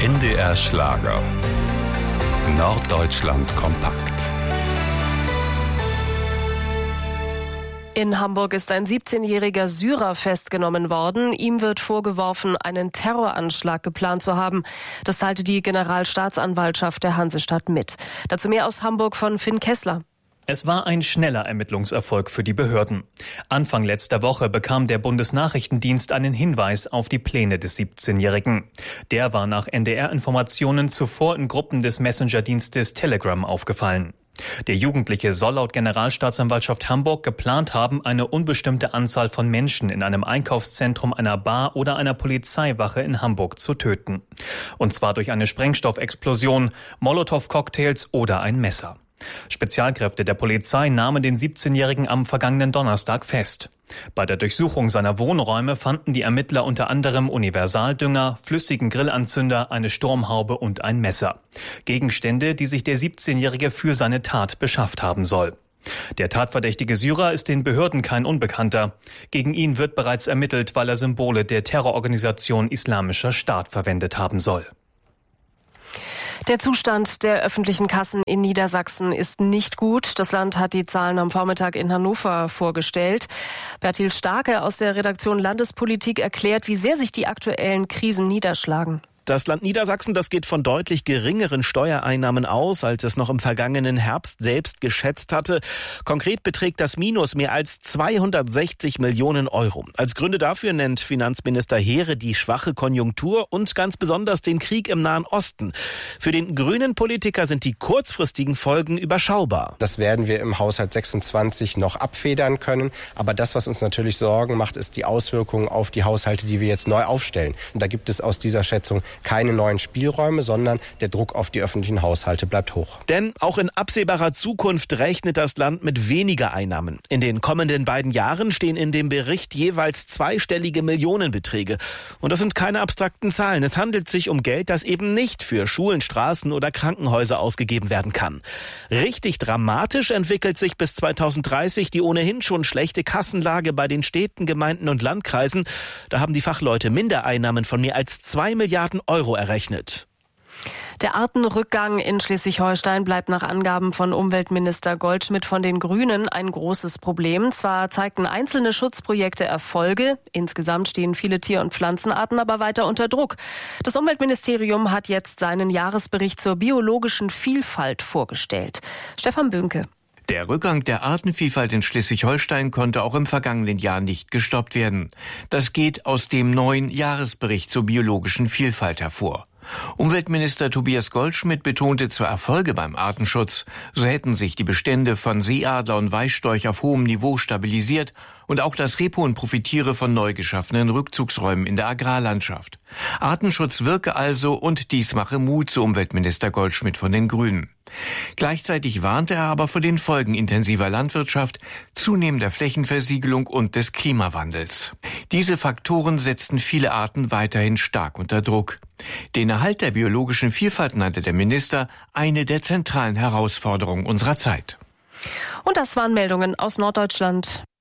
NDR Schlager. Norddeutschland kompakt. In Hamburg ist ein 17-jähriger Syrer festgenommen worden. Ihm wird vorgeworfen, einen Terroranschlag geplant zu haben. Das teilte die Generalstaatsanwaltschaft der Hansestadt mit. Dazu mehr aus Hamburg von Finn Kessler. Es war ein schneller Ermittlungserfolg für die Behörden. Anfang letzter Woche bekam der Bundesnachrichtendienst einen Hinweis auf die Pläne des 17-Jährigen. Der war nach NDR-Informationen zuvor in Gruppen des Messenger-Dienstes Telegram aufgefallen. Der Jugendliche soll laut Generalstaatsanwaltschaft Hamburg geplant haben, eine unbestimmte Anzahl von Menschen in einem Einkaufszentrum, einer Bar oder einer Polizeiwache in Hamburg zu töten. Und zwar durch eine Sprengstoffexplosion, Molotow-Cocktails oder ein Messer. Spezialkräfte der Polizei nahmen den 17-Jährigen am vergangenen Donnerstag fest. Bei der Durchsuchung seiner Wohnräume fanden die Ermittler unter anderem Universaldünger, flüssigen Grillanzünder, eine Sturmhaube und ein Messer. Gegenstände, die sich der 17-Jährige für seine Tat beschafft haben soll. Der tatverdächtige Syrer ist den Behörden kein Unbekannter. Gegen ihn wird bereits ermittelt, weil er Symbole der Terrororganisation Islamischer Staat verwendet haben soll. Der Zustand der öffentlichen Kassen in Niedersachsen ist nicht gut. Das Land hat die Zahlen am Vormittag in Hannover vorgestellt. Bertil Starke aus der Redaktion Landespolitik erklärt, wie sehr sich die aktuellen Krisen niederschlagen. Das Land Niedersachsen, das geht von deutlich geringeren Steuereinnahmen aus, als es noch im vergangenen Herbst selbst geschätzt hatte. Konkret beträgt das Minus mehr als 260 Millionen Euro. Als Gründe dafür nennt Finanzminister Heere die schwache Konjunktur und ganz besonders den Krieg im Nahen Osten. Für den grünen Politiker sind die kurzfristigen Folgen überschaubar. Das werden wir im Haushalt 26 noch abfedern können. Aber das, was uns natürlich Sorgen macht, ist die Auswirkungen auf die Haushalte, die wir jetzt neu aufstellen. Und da gibt es aus dieser Schätzung keine neuen Spielräume, sondern der Druck auf die öffentlichen Haushalte bleibt hoch. Denn auch in absehbarer Zukunft rechnet das Land mit weniger Einnahmen. In den kommenden beiden Jahren stehen in dem Bericht jeweils zweistellige Millionenbeträge. Und das sind keine abstrakten Zahlen. Es handelt sich um Geld, das eben nicht für Schulen, Straßen oder Krankenhäuser ausgegeben werden kann. Richtig dramatisch entwickelt sich bis 2030 die ohnehin schon schlechte Kassenlage bei den Städten, Gemeinden und Landkreisen. Da haben die Fachleute Mindereinnahmen von mehr als 2 Milliarden Euro errechnet. Der Artenrückgang in Schleswig-Holstein bleibt nach Angaben von Umweltminister Goldschmidt von den Grünen ein großes Problem. Zwar zeigten einzelne Schutzprojekte Erfolge, insgesamt stehen viele Tier- und Pflanzenarten aber weiter unter Druck. Das Umweltministerium hat jetzt seinen Jahresbericht zur biologischen Vielfalt vorgestellt. Stefan Bünke. Der Rückgang der Artenvielfalt in Schleswig-Holstein konnte auch im vergangenen Jahr nicht gestoppt werden. Das geht aus dem neuen Jahresbericht zur biologischen Vielfalt hervor. Umweltminister Tobias Goldschmidt betonte zwar Erfolge beim Artenschutz, so hätten sich die Bestände von Seeadler und Weißstorch auf hohem Niveau stabilisiert und auch das Rebhuhn profitiere von neu geschaffenen Rückzugsräumen in der Agrarlandschaft. Artenschutz wirke also und dies mache Mut, so Umweltminister Goldschmidt von den Grünen. Gleichzeitig warnte er aber vor den Folgen intensiver Landwirtschaft, zunehmender Flächenversiegelung und des Klimawandels. Diese Faktoren setzten viele Arten weiterhin stark unter Druck. Den Erhalt der biologischen Vielfalt nannte der Minister eine der zentralen Herausforderungen unserer Zeit. Und das waren Meldungen aus Norddeutschland.